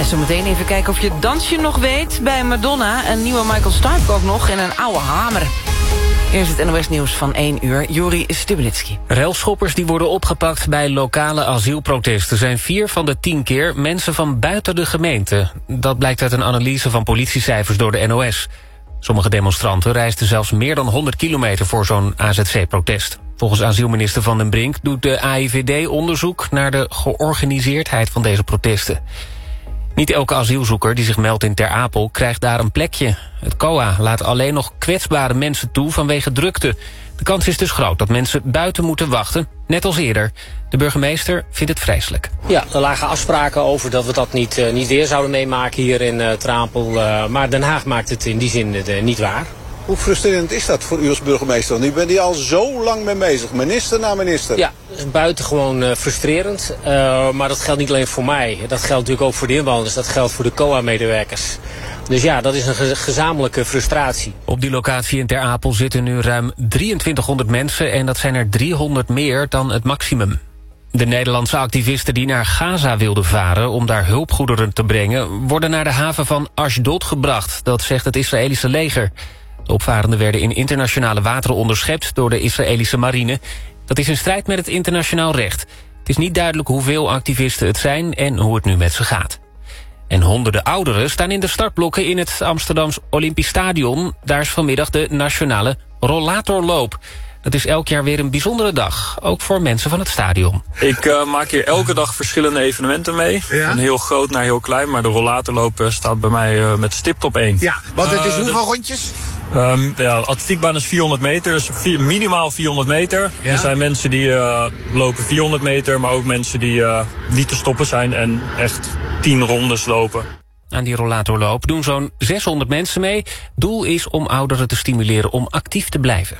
Zometeen even kijken of je het dansje nog weet bij Madonna. Een nieuwe Michael Stipe ook nog en een oude hamer. Eerst het NOS-nieuws van 1 uur. Juri Stubenitski. Relschoppers die worden opgepakt bij lokale asielprotesten zijn 4 van de 10 keer mensen van buiten de gemeente. Dat blijkt uit een analyse van politiecijfers door de NOS. Sommige demonstranten reisden zelfs meer dan 100 kilometer voor zo'n AZC-protest. Volgens asielminister Van den Brink doet de AIVD onderzoek naar de georganiseerdheid van deze protesten. Niet elke asielzoeker die zich meldt in Ter Apel krijgt daar een plekje. Het COA laat alleen nog kwetsbare mensen toe vanwege drukte. De kans is dus groot dat mensen buiten moeten wachten, net als eerder. De burgemeester vindt het vreselijk. Ja, er lagen afspraken over dat we dat niet weer zouden meemaken hier in Ter Apel. Maar Den Haag maakt het in die zin niet waar. Hoe frustrerend is dat voor u als burgemeester? Want u bent hier al zo lang mee bezig, minister na minister. Ja, dat is buitengewoon frustrerend. Maar dat geldt niet alleen voor mij. Dat geldt natuurlijk ook voor de inwoners. Dat geldt voor de COA-medewerkers. Dus ja, dat is een gezamenlijke frustratie. Op die locatie in Ter Apel zitten nu ruim 2300 mensen... en dat zijn er 300 meer dan het maximum. De Nederlandse activisten die naar Gaza wilden varen om daar hulpgoederen te brengen... worden naar de haven van Ashdod gebracht, dat zegt het Israëlische leger. De opvarenden werden in internationale wateren onderschept door de Israëlische marine. Dat is in strijd met het internationaal recht. Het is niet duidelijk hoeveel activisten het zijn en hoe het nu met ze gaat. En honderden ouderen staan in de startblokken in het Amsterdams Olympisch Stadion. Daar is vanmiddag de nationale rollatorloop. Dat is elk jaar weer een bijzondere dag, ook voor mensen van het stadion. Ik maak hier elke dag verschillende evenementen mee. Ja? Van heel groot naar heel klein, maar de rollatorloop staat bij mij met stipt op 1. Ja, want het is hoeveel rondjes? De atletiekbaan is 400 meter, dus minimaal 400 meter. Ja? Er zijn mensen die lopen 400 meter, maar ook mensen die niet te stoppen zijn en echt 10 rondes lopen. Aan die rollatorloop doen zo'n 600 mensen mee. Doel is om ouderen te stimuleren om actief te blijven.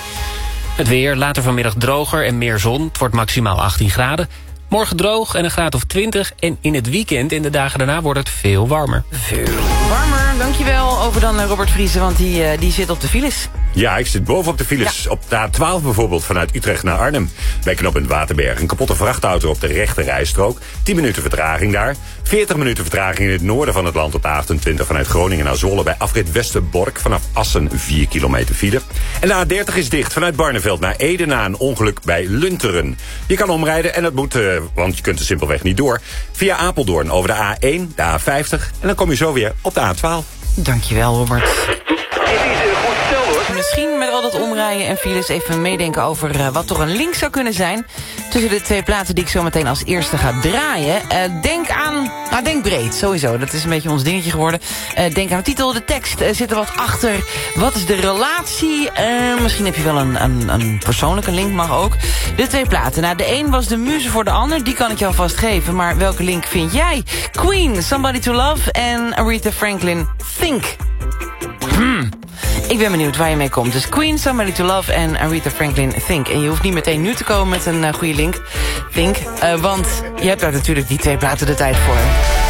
Het weer, later vanmiddag droger en meer zon. Het wordt maximaal 18 graden. Morgen droog en een graad of 20. En in het weekend en de dagen daarna wordt het veel warmer. Veel warmer, dankjewel. Over dan Robert Vriezen, want die zit op de files. Ja, ik zit bovenop de files. Ja. Op de A12 bijvoorbeeld, vanuit Utrecht naar Arnhem. Bij knooppunt Waterberg. Een kapotte vrachtauto op de rechte rijstrook. 10 minuten vertraging daar. 40 minuten vertraging in het noorden van het land op de A28... vanuit Groningen naar Zwolle bij afrit Westerbork. Vanaf Assen 4 kilometer file. En de A30 is dicht vanuit Barneveld naar Ede na een ongeluk bij Lunteren. Je kan omrijden en dat moet, want je kunt er simpelweg niet door... via Apeldoorn over de A1, de A50... en dan kom je zo weer op de A12. Dankjewel, Robert. Misschien met al dat omrijden en files even meedenken over wat toch een link zou kunnen zijn. Tussen de 2 platen die ik zo meteen als eerste ga draaien. Denk breed, sowieso. Dat is een beetje ons dingetje geworden. Denk aan de titel, de tekst. Zit er wat achter? Wat is de relatie? Misschien heb je wel een persoonlijke link, mag ook. De 2 platen. Nou, de een was de muze voor de ander. Die kan ik je alvast geven. Maar welke link vind jij? Queen, Somebody to Love en Aretha Franklin, Think. Ik ben benieuwd waar je mee komt. Dus Queen, Somebody to Love en Aretha Franklin, Think. En je hoeft niet meteen nu te komen met een goede link. Think. Want je hebt daar natuurlijk die 2 platen de tijd voor.